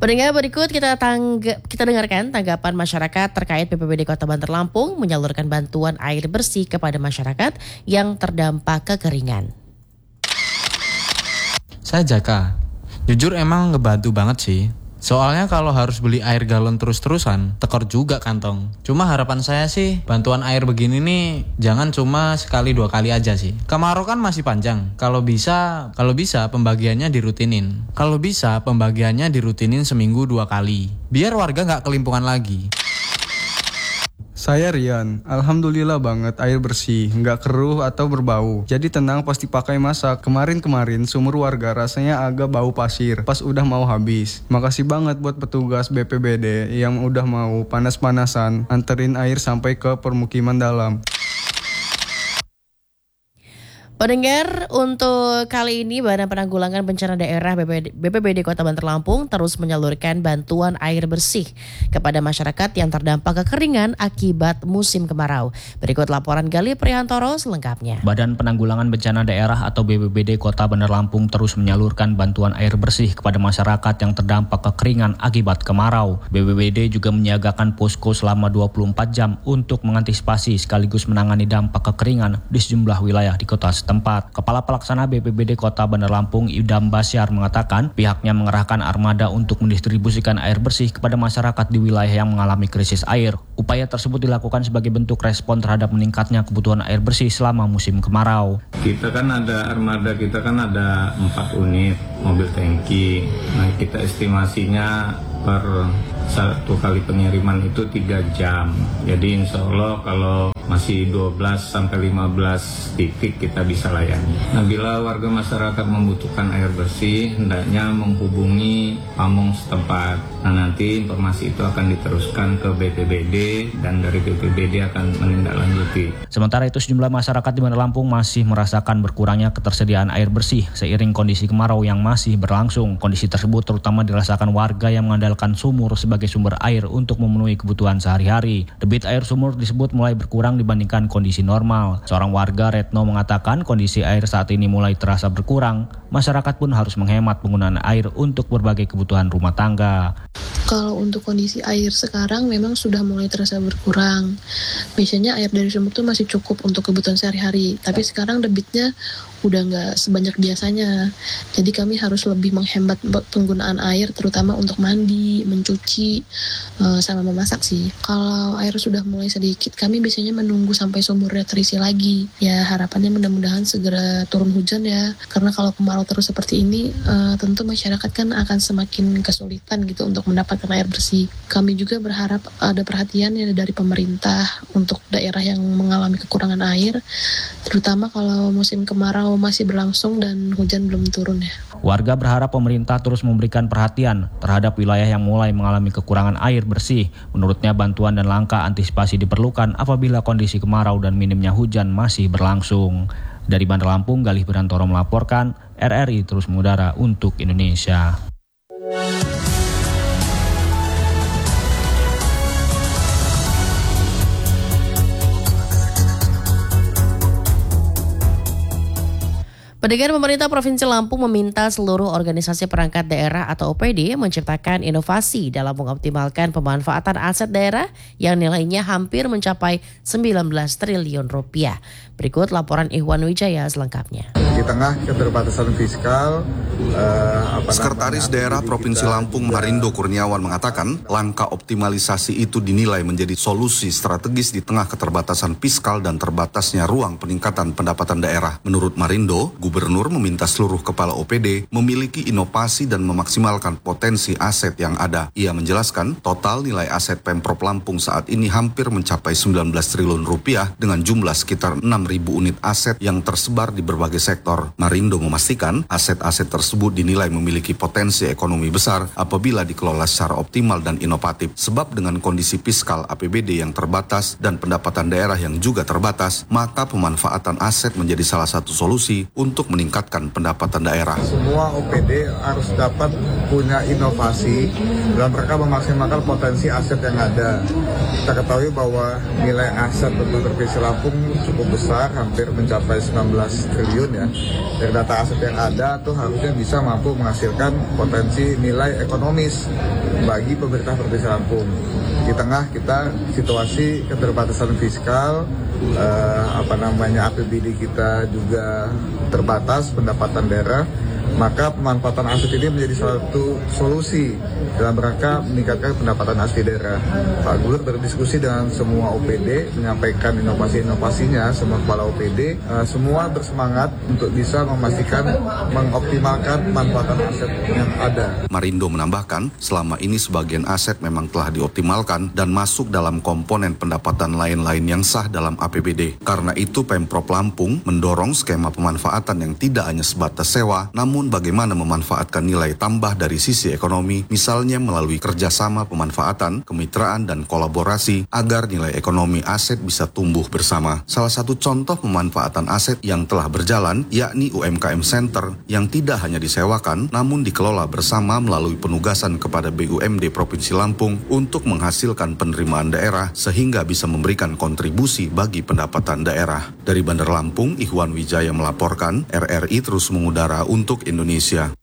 Pendengar, berikut kita dengarkan tanggapan masyarakat terkait BPBD Kota Bandar Lampung menyalurkan bantuan air bersih kepada masyarakat yang terdampak kekeringan. Saya Jaka, jujur emang ngebantu banget sih. Soalnya kalau harus beli air galon terus-terusan, tekor juga kantong. Cuma harapan saya sih, bantuan air begini nih jangan cuma sekali 2 kali aja sih. Kemarau kan masih panjang. Kalau bisa pembagiannya dirutinin seminggu 2 kali. Biar warga nggak kelimpungan lagi. Saya Rian, alhamdulillah banget air bersih, nggak keruh atau berbau. Jadi tenang pas dipakai masak. Kemarin sumur warga rasanya agak bau pasir pas udah mau habis. Makasih banget buat petugas BPBD yang udah mau panas-panasan anterin air sampai ke permukiman dalam. Pendengar, untuk kali ini Badan Penanggulangan Bencana Daerah BPBD Kota Bandar Lampung terus menyalurkan bantuan air bersih kepada masyarakat yang terdampak kekeringan akibat musim kemarau. Berikut laporan Galih Prihantoro selengkapnya. Badan Penanggulangan Bencana Daerah atau BPBD Kota Bandar Lampung terus menyalurkan bantuan air bersih kepada masyarakat yang terdampak kekeringan akibat kemarau. BPBD juga menyiagakan posko selama 24 jam untuk mengantisipasi sekaligus menangani dampak kekeringan di sejumlah wilayah di kota setempat. Kepala Pelaksana BPBD Kota Bandar Lampung Idam Basyar mengatakan pihaknya mengerahkan armada untuk mendistribusikan air bersih kepada masyarakat di wilayah yang mengalami krisis air. Upaya tersebut dilakukan sebagai bentuk respon terhadap meningkatnya kebutuhan air bersih selama musim kemarau. Kita kan ada 4 unit mobil tangki. Nah, kita estimasinya per 1 kali pengiriman itu 3 jam. Jadi insya Allah kalau masih 12-15 titik kita bisa layani. Nah, bila warga masyarakat membutuhkan air bersih, hendaknya menghubungi pamong setempat. Nah, nanti informasi itu akan diteruskan ke BPBD dan dari BPBD akan menindaklanjuti. Sementara itu sejumlah masyarakat di Bandar Lampung masih merasakan berkurangnya ketersediaan air bersih seiring kondisi kemarau yang masih berlangsung. Kondisi tersebut terutama dirasakan warga yang mengandalkan sumur sebagai sumber air untuk memenuhi kebutuhan sehari-hari. Debit air sumur disebut mulai berkurang dibandingkan kondisi normal. Seorang warga, Retno, mengatakan kondisi air saat ini mulai terasa berkurang. Masyarakat pun harus menghemat penggunaan air untuk berbagai kebutuhan rumah tangga. Kalau untuk kondisi air sekarang memang sudah mulai terasa berkurang. Biasanya air dari sumur itu masih cukup untuk kebutuhan sehari-hari, tapi sekarang debitnya udah nggak sebanyak biasanya. Jadi kami harus lebih menghemat penggunaan air, terutama untuk mandi, mencuci, sama memasak sih. Kalau air sudah mulai sedikit, kami biasanya menunggu sampai sumurnya terisi lagi. Ya harapannya mudah-mudahan segera turun hujan ya. Karena kalau kemarau terus seperti ini, tentu masyarakat kan akan semakin kesulitan gitu untuk mendapatkan air bersih. Kami juga berharap ada perhatian ya dari pemerintah untuk daerah yang mengalami kekurangan air, terutama kalau musim kemarau masih berlangsung dan hujan belum turun ya. Warga berharap pemerintah terus memberikan perhatian terhadap wilayah yang mulai mengalami kekurangan air bersih. Menurutnya bantuan dan langkah antisipasi diperlukan apabila kondisi kemarau dan minimnya hujan masih berlangsung. Dari Bandar Lampung, Galih Prihantoro melaporkan, RRI terus mengudara untuk Indonesia. Pendengar, pemerintah Provinsi Lampung meminta seluruh organisasi perangkat daerah atau OPD menciptakan inovasi dalam mengoptimalkan pemanfaatan aset daerah yang nilainya hampir mencapai 19 triliun rupiah. Berikut laporan Ikhwan Wijaya selengkapnya. Di tengah keterbatasan fiskal, Sekretaris Daerah Provinsi Lampung Marindo Kurniawan mengatakan langkah optimalisasi itu dinilai menjadi solusi strategis di tengah keterbatasan fiskal dan terbatasnya ruang peningkatan pendapatan daerah. Menurut Marindo, Gubernur meminta seluruh kepala OPD memiliki inovasi dan memaksimalkan potensi aset yang ada. Ia menjelaskan total nilai aset Pemprov Lampung saat ini hampir mencapai 19 triliun rupiah dengan jumlah sekitar 6.000 unit aset yang tersebar di berbagai sektor. Marindo memastikan aset-aset tersebut dinilai memiliki potensi ekonomi besar apabila dikelola secara optimal dan inovatif. Sebab dengan kondisi fiskal APBD yang terbatas dan pendapatan daerah yang juga terbatas, maka pemanfaatan aset menjadi salah satu solusi untuk untuk meningkatkan pendapatan daerah. Semua OPD harus dapat punya inovasi dalam rangka memaksimalkan potensi aset yang ada. Kita ketahui bahwa nilai aset untuk Provinsi Lampung cukup besar, hampir mencapai 19 triliun ya. Dari data aset yang ada tuh harusnya bisa mampu menghasilkan potensi nilai ekonomis bagi pemerintah Provinsi Lampung. Di tengah kita situasi keterbatasan fiskal, APBD kita juga terbatas pendapatan daerah, maka pemanfaatan aset ini menjadi suatu solusi dalam rangka meningkatkan pendapatan asli daerah. Pak Gubernur berdiskusi dengan semua OPD, menyampaikan inovasi-inovasinya, semua kepala OPD, semua bersemangat untuk bisa memastikan mengoptimalkan pemanfaatan aset yang ada. Marindo menambahkan, selama ini sebagian aset memang telah dioptimalkan dan masuk dalam komponen pendapatan lain-lain yang sah dalam APBD. Karena itu Pemprov Lampung mendorong skema pemanfaatan yang tidak hanya sebatas sewa, namun bagaimana memanfaatkan nilai tambah dari sisi ekonomi, misalnya melalui kerjasama pemanfaatan, kemitraan, dan kolaborasi agar nilai ekonomi aset bisa tumbuh bersama. Salah satu contoh pemanfaatan aset yang telah berjalan yakni UMKM Center yang tidak hanya disewakan namun dikelola bersama melalui penugasan kepada BUMD Provinsi Lampung untuk menghasilkan penerimaan daerah sehingga bisa memberikan kontribusi bagi pendapatan daerah. Dari Bandar Lampung, Ikhwan Wijaya melaporkan, RRI terus mengudara untuk Indonesia.